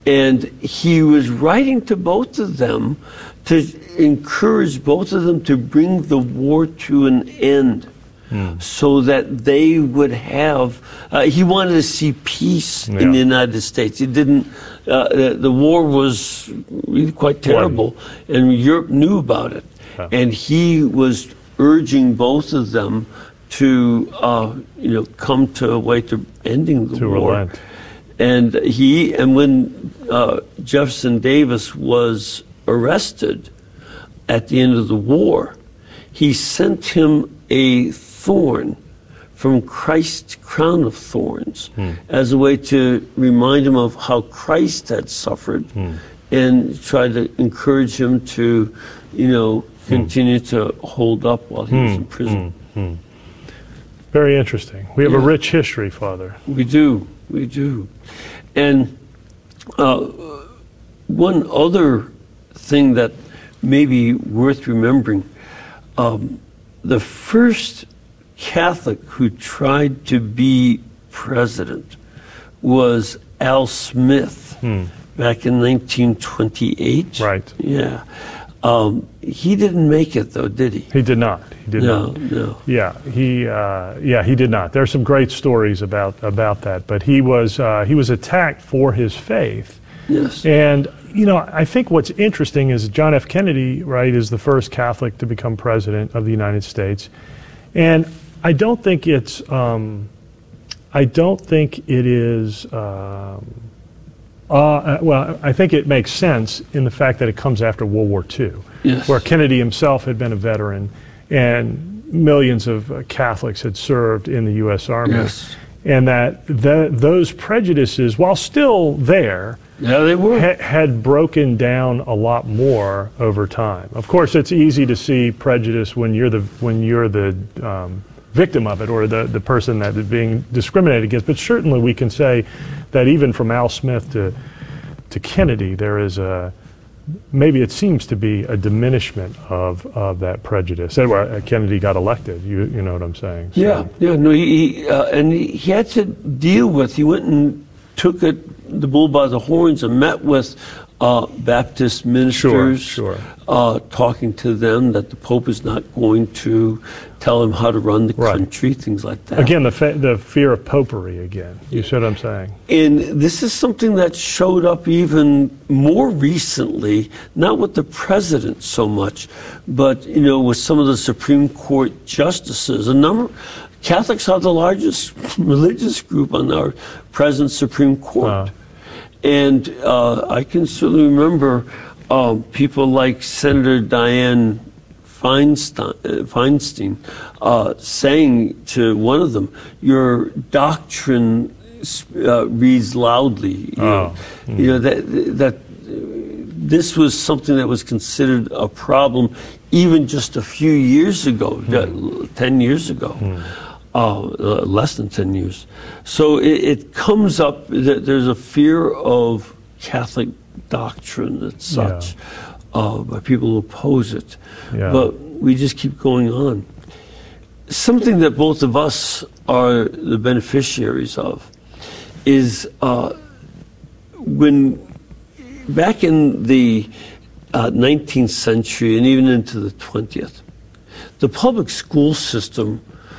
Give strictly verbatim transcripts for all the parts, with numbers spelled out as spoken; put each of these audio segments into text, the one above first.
And he was writing to both of them to encourage both of them to bring the war to an end. Mm. So that they would have, uh, he wanted to see peace yeah. in the United States. He didn't, uh, the, the war was really quite terrible, Boy. and Europe knew about it. Yeah. And he was urging both of them to, uh, you know, come to a way to ending the to war. Relent. And he, and when uh, Jefferson Davis was arrested at the end of the war, he sent him a thorn from Christ's crown of thorns hmm. as a way to remind him of how Christ had suffered hmm. and try to encourage him to, you know, continue hmm. to hold up while he hmm. was in prison. Hmm. Hmm. Very interesting. We have yeah. a rich history, Father. We do. We do. And uh, one other thing that may be worth remembering, um, the first Catholic who tried to be president was Al Smith hmm. back in nineteen twenty-eight. Right. Yeah. Um, he didn't make it, though, did he? He did not. He did no, not. No. Yeah, he. Uh, yeah, he did not. There are some great stories about about that. But he was uh, he was attacked for his faith. Yes. And you know, I think what's interesting is John F. Kennedy, right, is the first Catholic to become president of the United States, and I don't think it's. Um, I don't think it is. Um, Uh, well, I think it makes sense in the fact that it comes after World War Two, yes. where Kennedy himself had been a veteran, and millions of uh, Catholics had served in the U S Army, yes. and that the, those prejudices, while still there, yeah, they were. Ha had broken down a lot more over time. Of course, it's easy to see prejudice when you're the when you're the um, victim of it, or the, the person that is being discriminated against. But certainly we can say that even from Al Smith to, to Kennedy, there is a, maybe it seems to be a diminishment of, of that prejudice. Anyway, Kennedy got elected, you, you know what I'm saying? So. Yeah, yeah, no, he, uh, and he, he had to deal with, he went and took it, the bull by the horns and met with Uh, Baptist ministers, sure, sure. Uh, talking to them that the Pope is not going to tell him how to run the right. country, things like that. Again, the, fe the fear of popery again. You see what I'm saying? And this is something that showed up even more recently, not with the president so much, but, you know, with some of the Supreme Court justices. A number, Catholics are the largest religious group on our present Supreme Court. Uh. And uh, I can certainly remember uh, people like Senator Dianne Feinstein, uh, Feinstein uh, saying to one of them, "Your doctrine uh, reads loudly." You, oh. know, mm. you know that that this was something that was considered a problem even just a few years ago, mm. uh, ten years ago. Mm. Uh, uh, less than ten years. So it, it comes up that there's a fear of Catholic doctrine as such yeah. uh, by people who oppose it. Yeah. But we just keep going on. Something that both of us are the beneficiaries of is uh, when back in the uh, nineteenth century and even into the twentieth, the public school system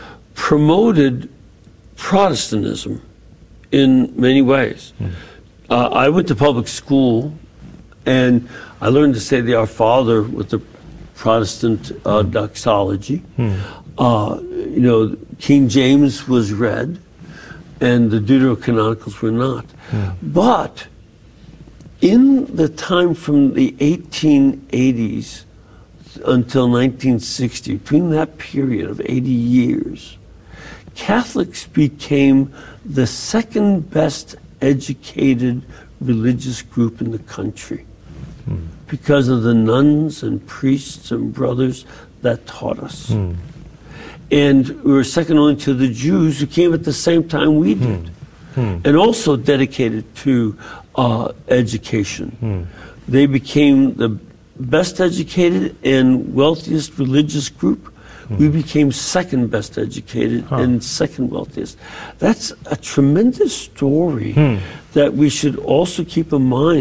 promoted Protestantism in many ways. Mm. Uh, I went to public school, and I learned to say the Our Father with the Protestant uh, mm. doxology. Mm. Uh, you know, King James was read, and the Deuterocanonicals were not. Mm. But in the time from the eighteen eighties until nineteen sixty, between that period of eighty years, Catholics became the second best educated religious group in the country hmm. because of the nuns and priests and brothers that taught us. Hmm. And we were second only to the Jews who came at the same time we did, hmm. Hmm. and also dedicated to uh, education. Hmm. They became the best educated and wealthiest religious group we became second best educated Huh. and second wealthiest. That's a tremendous story Hmm. that we should also keep in mind.